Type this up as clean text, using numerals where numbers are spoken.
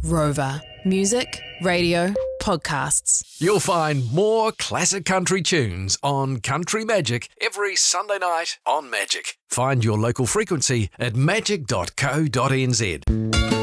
Rover. Music, radio, podcasts. You'll find more classic country tunes on Country Magic every Sunday night on Magic. Find your local frequency at magic.co.nz.